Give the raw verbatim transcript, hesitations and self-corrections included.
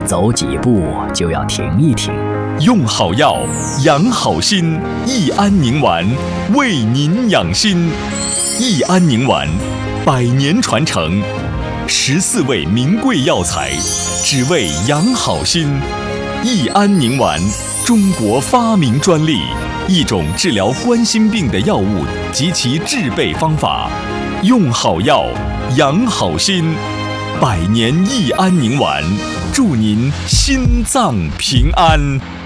走几步就要停一停。 用好药，养好心，益安宁丸为您养心。益安宁丸，百年传承，十四味名贵药材，只为养好心。益安宁丸，中国发明专利，一种治疗冠心病的药物及其制备方法。用好药，养好心，百年益安宁丸，祝您心脏平安。